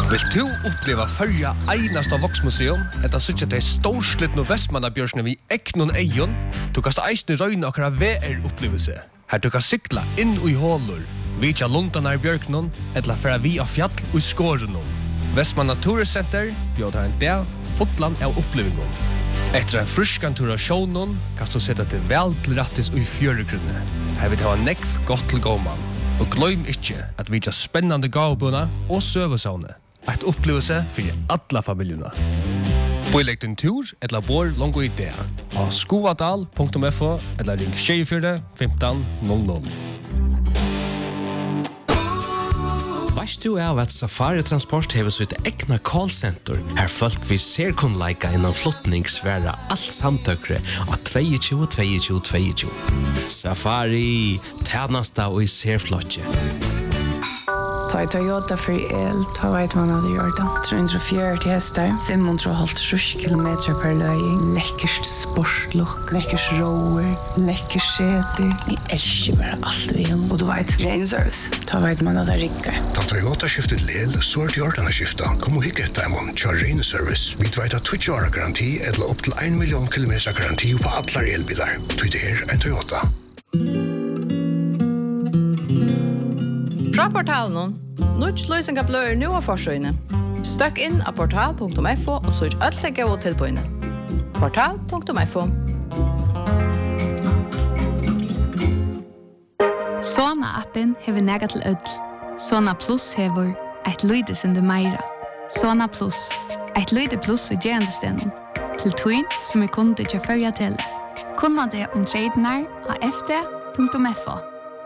Vill du uppleva förja einasta voksmuseum, etta suttja til storslittno Vestmannabjørsne vi eknon eion, du kan eisne røyne akkara VR-upplevelse. Her du kan sykla inn i hålur, vitja lundanar i bjørknon, etla færa vi av fjall og skårenon. Vestmanna Turiscenter bjóðar en dag fotland av opplevingon. Etter en fruskan tur av sjånon, kan du sette til vel til rattis og i fjøregrunne. Her vil det ha nekv godt til gåman. Og gløym ikkje at vi har spennande gavbuna og søvesavne. Et opplevelse for alla familjuna. Boilegg din tur, eller bor longo i det. Av skoadal.fo, eller ring 24 15 00. Vast du av at Safari Transport hever sitt egna callcenter, her folk vi ser kun leika innan flottningsværa alt samtøkre av 22 22 22. Safari, tjernasta og i serflotje. Ta i Toyota for el, ta vet man hadde gjort det. 340 hester, 550 kilometer per løy, lekkerst sportlook, lekkers roer, lekkers seter. Vi elsker bare alt vi om. Og du vet, rain service, ta vet man hadde rikker. Da Toyota skiftet lel, så det gjort denne skiftet. Kom og hikke etter dem om rain service. Vi vet at 20 år garanti, eller opp til 1 million kilometer garanti på alle elbiler. Du det en Toyota. Fra portalen, Nuts løysinga bløyer nu av forsøyene. Støkk inn av portal.fo og søk alle gode tilbøyene. Portal.fo. Sona-appen hever nega til ødel. Sona Plus hever eit lyde som du meira. Sona Plus, eit lyde plus i gerandestenen. Til tøyn som kunde til førja til. Kunna det tradenar av fd.fo.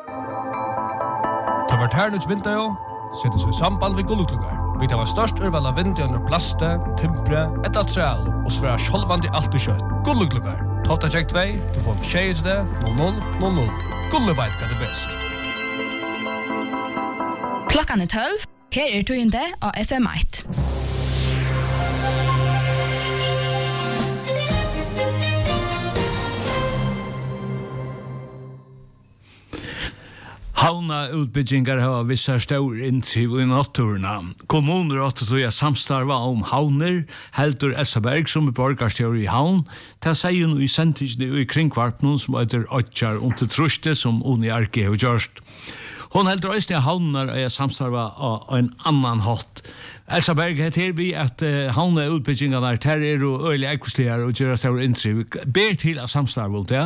Ta vart hernuts vinter sette seg samband ved gullutlugar. Vi tar størst urval av vinter under plaste, timpre, et atreal og sværa sjolvandi alt og kjøtt. Gullutlugar. Tolta tjekk 2, du får tjejesde 0000. Gulleveit kan det best. Klokkan 12, her tøyende av FM1. Havna utbyggingar har vissa stor intriv i naturna. Kommuner åtte tog samstarva om havner, heldur Essaberg som borgarstjør i havn, ta seg jo i sentidsne i kringkvarpnen som heter Otjar til truste som Uni Arke har gjørst. Hon heldur også havner samstarva av en annan hatt. Essaberg heter vi at havna utbyggingarna her og øylig ekvistligar og gjør stor intriv. Ber til å samstarva om det.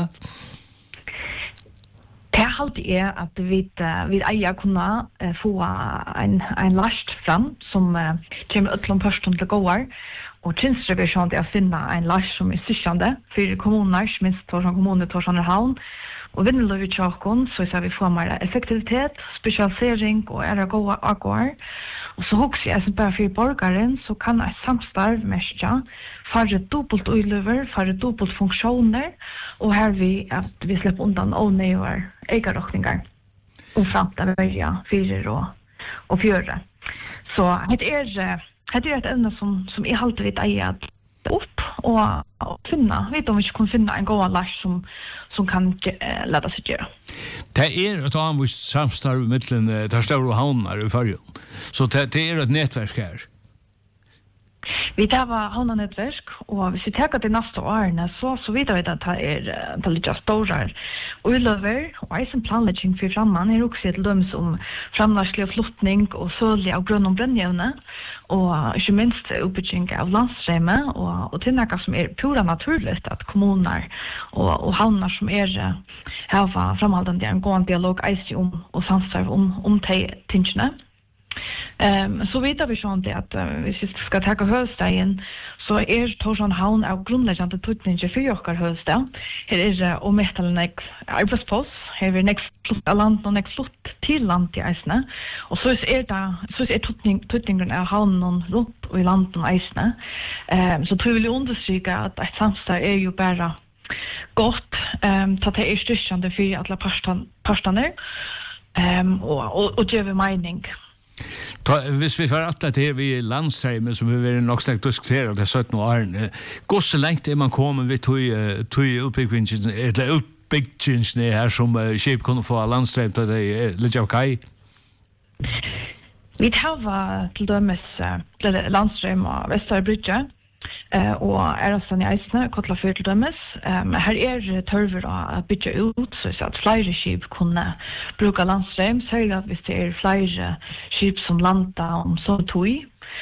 Det alltid att vi eier kunna få en last fram som kommer utlom personen til gåar og tjenestrevisjon til å finne en last som sikkende for kommuner, minst Torshavn kommune, Torshavn havn og vinnerløy i tjåkon, så vi får mer effektivitet, spesialisering og gåa akkuar. Og så hokser jeg som bare for borgeren, så kan jeg samstarv mestja, færre dobbelt uiløver, færre dobbelt funksjoner, og her at vi slipper undan ånøyver eigarokningar om framtida verja 4 og 4. Så det et evne som jeg alltid vet eier opp og finne. Vet om vi ikke kan finne en god lars som kan lade seg gjøre. Det et annet samstarv mellom der store havner i Färjön. Så det et nettverk her. Vi tar havnenettverk, og hvis vi tar de neste årene, så videre vi at det litt store uiløver, og eisen planlegging for fremman også til dømes om fremlagslig og flottning og sølge av grunn og brennjøvne, og ikke minst utbygging av landstrømme, og til noe som pura naturlig at kommuner og havner som har fremholdende en god dialog eisen om og samstarv om de tingene. Så vidare vi sånt att hvis vi ska ta höstdagen så Torshavn havn av grundläggande tutninge för jokkar höstdag. Här om metallen arbetspost, här next land och next flott till land i Eisne. Och så är tutningen av havnen runt och i landet och Eisne. Så tror vi understryka att ett samstarv ju bara gott så att det styrkande för alla parstaner och ger mening. Hvis vi får att det vi landsreimen som vi vill nok snakk diskutera det 17 årene, går så lengt man kommer vi tog utbyggingen eller utbyggingen her som skip kunne få landsreim til det litt av kai? Vi har till dömes landström av Västerbridge och Erastan i Eisne, Kotla 4 till dömes. Här törver att bygga ut så att flera skip kunna bruka landström. Särskilt att vi ser flera skip som landar om så tog.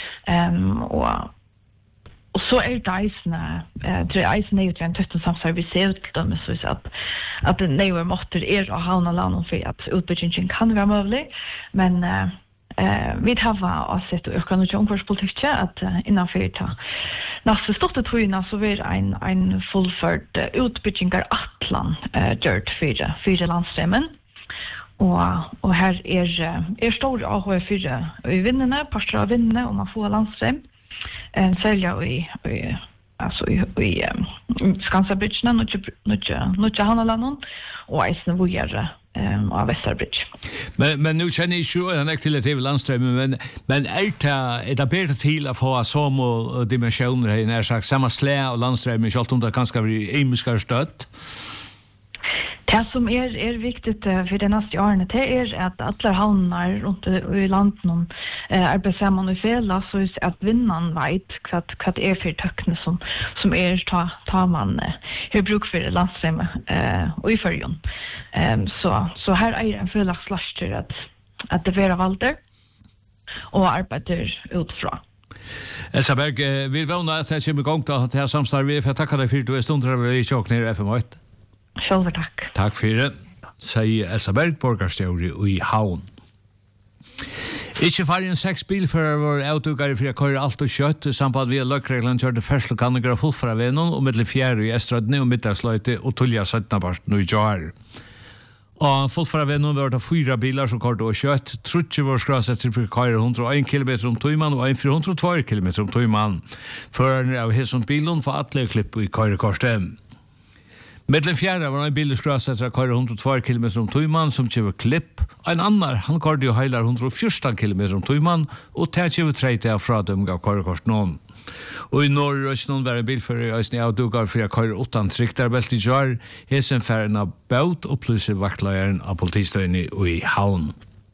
Och så det Eisne, Eisne är ju en test samsvar vi ser ut till dömes så att det nöjer måttor och havna land för att utbyggingen kan vara möjlig. Men vi har sett och kan ju omförspolitik att innanför ta nästa stort tröjna så blir en fullförd utbyggingar Atlan gjort för landströmmen och här är stor AH4 i vinnarna pastor av vinnarna om man får landström sälja i Skansabridge nu Hanaland och Eisne vågar av Västerbridge. Men nu känner jag ju en aktiv landström men är det bättre till att få samma dimensioner i när sagt samma slä och landström i allt om det kanske blir emiskar stött. Det som är viktigt för det nästa året det är att alla hamnar runt i landet arbetar i fälla så att vinnaren vet vad det är för töckne som är tar man hur bruk för landström och i förjon. Så här är en förlagslaster att det vara valder och arbetar utifrån. Elsa Berg, vi vill att det kommer igång till det här samstarvet. Jag tackar dig för att du är stunder över i tjock nere i FM8. Själva tack. Tack för det. Säger Elsa Berg, borgarstjóri i Havn. Ikke fargen 6 bilfører var avtugare for å køre alt og kjøtt i samband med løkreglen kjørte ferslokanninger og fullfara venon og middel fjerde i Estradne og middagsløyte og tullja 17. i jar. Og fullfara venon var det 4 bilar som kørte og kjøtt. Trutje var skrasetter for å køre 101 km om tøyman og 402 km om tøyman. Førerne av hesson bilen for atle klipp i kørekortet. Middelen fjerde var en bilskrøs etter å køre 102 km om tøyman som kjøver klipp. En annar, han kørte jo heilar 114 km om tøyman og til kjøver 30 fra dem gav kørekort noen. Og i Norrøsjen var en bilfører i Øsne avdugar for å køre 8 trikterbelt i jar, hesen ferden av baut og plusser vaktløyeren av politistøyene i Havn.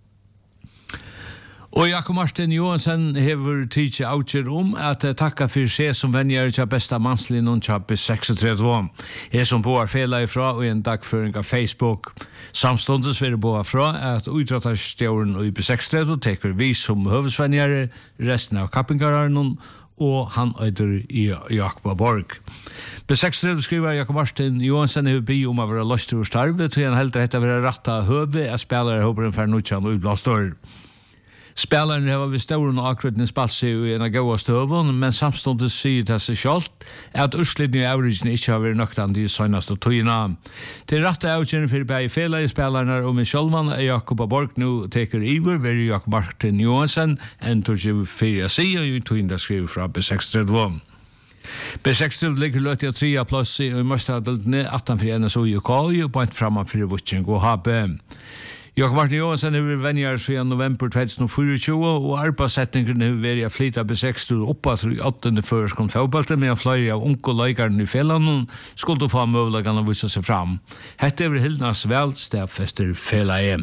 Og Jakob Martin Johansen hever tidsi avgjør at takka for seg som venjer til besta mannslig noen kjapp i 36. Jeg som boar fela ifra og en dagføring av Facebook. Samståndes vil boar fra at utrattarstjåren i B36 teker vi som høvesvenjere resten av kappingararen og han øyder i Jakob Borg. B36 skriver Jakob Martin Johansen hever bi om å være løst til starve til han heldur etter å være ratta høve at spelare håper en fernutjan og utblastor. Spelaren har vi ståren og akkuratne spalse i en av gåa støvun, men samståndet sier til seg selv at urslidning i avrigene ikke har vært nøktan de søgnaste tøyina. Til rette avgjøren for begge fela i spelerne og med sjølvan er Jakob Borg nå teker iver ved Jakob Martin Johansen enn 24 sier og tøyina skriver fra B36. B36 ligger løtt i 3 plass i møstradøltene 18 for NSO i UK og bant framan for Vutsing og HB. Jakob Martin Johansen har venjer siden november 2024 og arbeidssetningen har vært å flytta B60 oppa til 8. førskon fotballet med flere av unge løygerne i fjellan skulle få mulighetene å vise seg fram. Hette er Hildnas vel stedfester fjellet.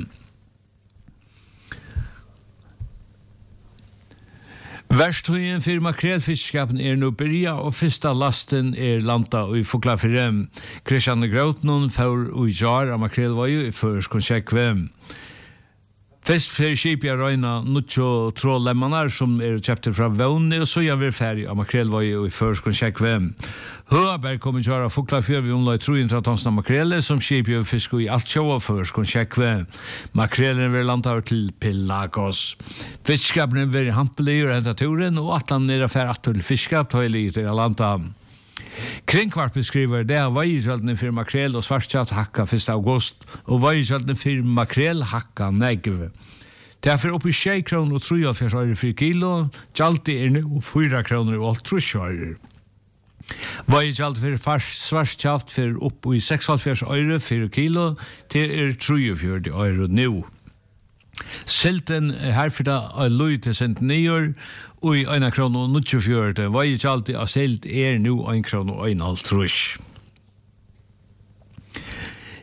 Verstøyen for makrelfiskskapen nå byrja, og første lasten landa i Foklafyrem. Kristian Grautnon får i jar av makrelvøy i førskonsjekve. Først for skipet røyna nuttjo trådlemmanar som kjøpte fra Våne, og så gjør vi ferdig av makrelvøy i førskonsjekve. Høaberg kommer til å gjøre Foklafyr ved omlai 300 tonsna makrele som skipet fisker i alt sjå av førskonsjekve. Makrelen vil landa over til Pelagos. Fiskskapene vil hampelig og hentet turen, og at han fær at til fiskskap tar litt til landa. Kringkvart beskriver det av veigjaldene for makrel og svartkjatt hakka 1. august, og veigjaldene for makrel hakka negve. Derfor oppi 6 kroner og 43 øre for kilo, gjaldi nå 4 kroner og 80 øre. Veigjald for svartkjatt for oppi 46 øre for kilo, til 43 øre nå. Silten herfra løy til 9 og i 1 kroner og 94 veigjald av silt nå 1 kroner og 1,5 trus.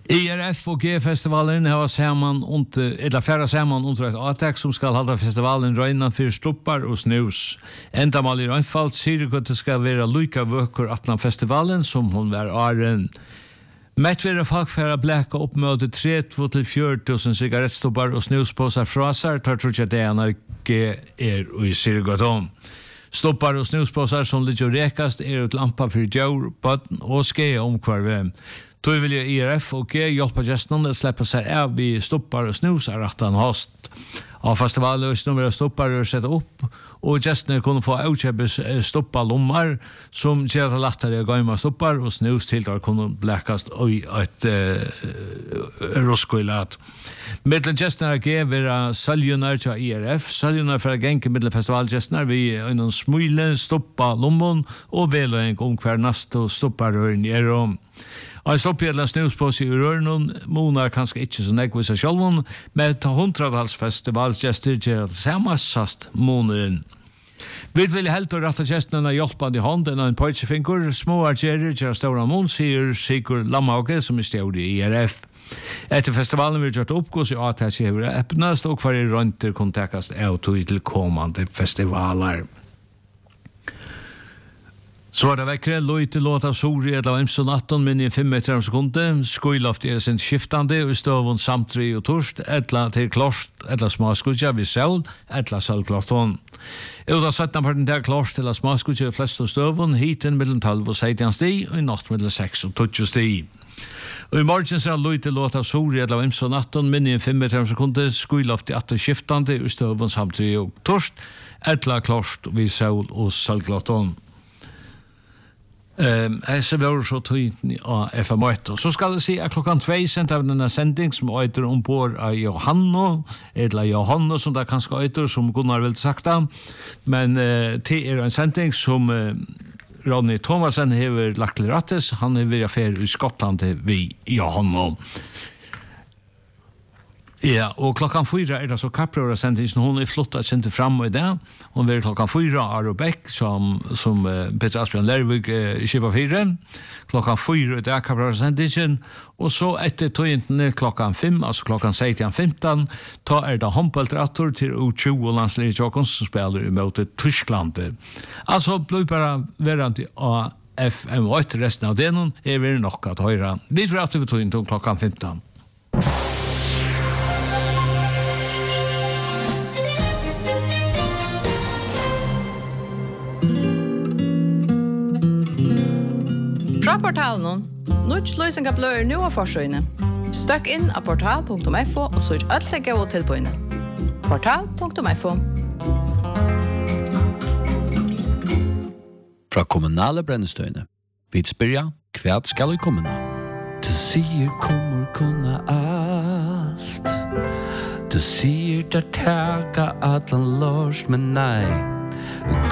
IRF og G-festivalen har färra samman under ett attack som ska hålla festivalen röjnan för stoppar och snus. Ändamål i röjnfallt ser att det ska vara lika vökor att festivalen som hon var åren. Mättvira fagfärra bläcka upp med 3-4 cigarettstoppar och snuspåsar frasar tar tror jag det när G är i Sirgotom. Stoppar och snuspåsar som ligger rekast ett lampa för djur, button och skej omkvarve. Då vill jag IRF och G hjälpa gästerna att släppa sig av vid stoppar och snusar rattan host. Av festivalen och snurrar stoppar och sätta upp och gästerna kunde få utköpes stoppa lommar som gör det lättare att gå stoppar och snus till där kunde bläckas i ett roskoilat. Mittlen gästerna G vara säljunar till IRF, säljunar för att gänka mittlen festivalgästerna vi en smule stoppa lommon och väl en gång kvar nästa stoppar rörn i rum. En stoppjedla snuspåse i rörnun monar kanskje ikke så negvisa sjálfun, men ta 100-tals festivalgester gjør det samme sast moneren. Vi vil helt og rette gestene hjelpende hånd enn en poitsefinkur, små argerer gjør stora mon, sier Sigurd Lamhauge som stjord i IRF. Etter festivalen vil gjøre oppgås i ATS i hever eppnast, og hver rønter kontakast av til kommande festivaler. Så var det vekkere, løyte låt av Sori eller av Imson-18 min i 5 meter om sekunde, skoiloft sin skiftande, og støvun samtri og torst, etla til klost, etla smaskudja vid sol, etla sølklotton. Uta 17% til klost eller smaskudja vid flest av støvun, hiten mellom 12 og 17 sti, og i natt mellom 6 og 20 sti. Og i morgen ser løyte låt av Sori eller av Imson-18 min i 5 meter om sekunde, skoiloft i 18 skiftande, og støvun samtri og torst, etla klost vid sol og sølklotton. Så var det så tydligt av FM1. Så ska jag säga att klockan 2 sent av den här sändning som heter ombord av Johanno, eller Johanno som det kanske heter, som Gunnar vill sakta. Men det är en sändning som Ronny Thomasen har lagt till rattes. Han är vid affär i Skottland vid Johanno. Ja, och klockan 4 är det så kappröra sändningen. Hon är flottat sin fram i det. Hon är klockan 4 Aro Bäck som Peter Asbjørn Lervig skipa 4. Klockan 4 är det kappröra sändningen. Och så efter tøyenten klockan 5, alltså klockan 16:15, tar är det håndbolltrattor till U20 landslivet Jokons som spelar emot Tyskland. Alltså blir bara verant av FM8 resten av den är vi nog att höra. Vi tror att vi tøyenten klockan 15. Fra portalen, Nuts løysinga blør nu av forsøyne. Støkk inn av portal.fo og søk ødelig og tilbøyne. Portal.fo. Fra kommunale brennestøyne. Vi spyrja, hva skal vi kommuna? Du sier kommer kunna alt. Du sier der tega atlan lors, men nei.